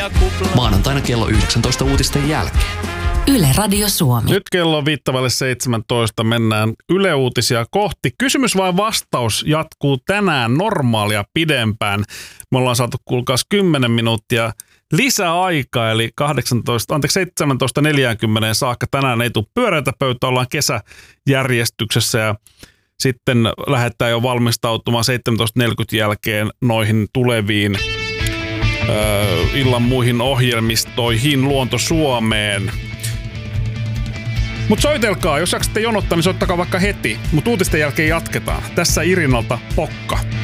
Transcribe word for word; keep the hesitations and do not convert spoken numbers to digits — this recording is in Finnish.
Maanantaina kello yhdeksäntoista uutisten jälkeen. Yle Radio Suomi. Nyt kello viittavalle seitsemäntoista mennään Yle Uutisia kohti. Kysymys vai vastaus jatkuu tänään normaalia pidempään. Me ollaan saatu kuulkaas kymmenen minuuttia lisäaikaa, eli kahdeksantoista, anteeksi, seitsemäntoista neljäkymmentä saakka. Tänään ei tule pyöreitä pöytä, ollaan kesäjärjestyksessä ja sitten lähdetään jo valmistautumaan seitsemäntoista neljäkymmentä jälkeen noihin tuleviin ö, illan muihin ohjelmistoihin Luonto Suomeen. Mutta soitelkaa, jos jaksatte jonottaa, niin soittakaa vaikka heti. Mutta uutisten jälkeen jatketaan. Tässä Irinalta Pokka.